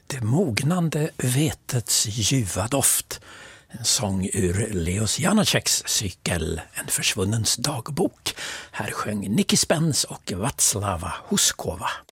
Det mognande vetets ljuva doft. En sång ur Leos Janaceks cykel En försvunnens dagbok. Här sjöng Nicky Spence och Václava Huskova.